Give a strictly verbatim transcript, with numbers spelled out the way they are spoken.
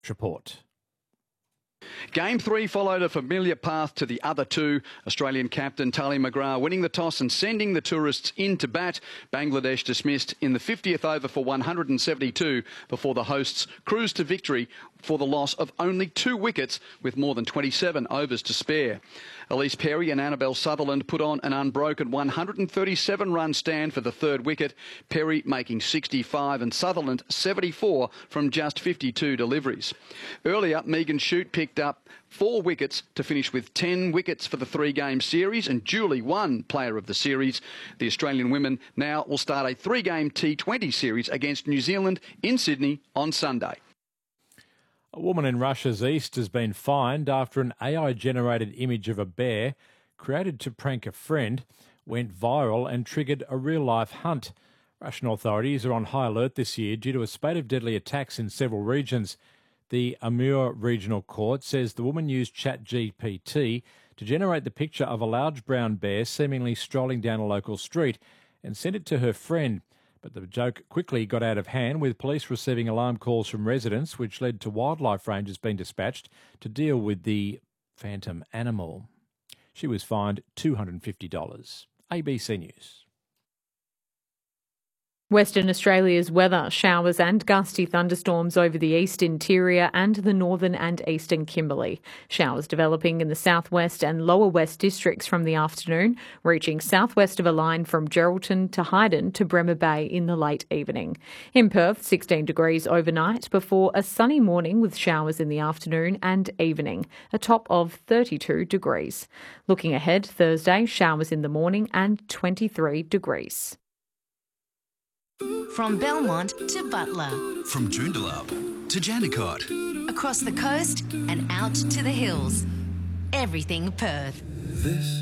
Report. Game three followed a familiar path to the other two. Australian captain Tali McGrath winning the toss and sending the tourists in to bat. Bangladesh dismissed in the fiftieth over for one hundred seventy-two before the hosts cruised to victory for the loss of only two wickets with more than twenty-seven overs to spare. Elise Perry and Annabelle Sutherland put on an unbroken one hundred thirty-seven run stand for the third wicket, Perry making sixty-five and Sutherland seventy-four from just fifty-two deliveries. Earlier, Megan Shute picked up four wickets to finish with ten wickets for the three-game series and duly won Player of the Series. The Australian women now will start a three-game T twenty series against New Zealand in Sydney on Sunday. A woman in Russia's east has been fined after an A I-generated image of a bear created to prank a friend went viral and triggered a real-life hunt. Russian authorities are on high alert this year due to a spate of deadly attacks in several regions. The Amur Regional Court says the woman used ChatGPT to generate the picture of a large brown bear seemingly strolling down a local street and sent it to her friend. But the joke quickly got out of hand, with police receiving alarm calls from residents, which led to wildlife rangers being dispatched to deal with the phantom animal. She was fined two hundred fifty dollars. A B C News. Western Australia's weather: showers and gusty thunderstorms over the east interior and the northern and eastern Kimberley. Showers developing in the southwest and lower west districts from the afternoon, reaching southwest of a line from Geraldton to Hyden to Bremer Bay in the late evening. In Perth, sixteen degrees overnight before a sunny morning with showers in the afternoon and evening, a top of thirty-two degrees. Looking ahead, Thursday, showers in the morning and twenty-three degrees. From Belmont to Butler. From Joondalup to Jandakot. Across the coast and out to the hills. Everything Perth. This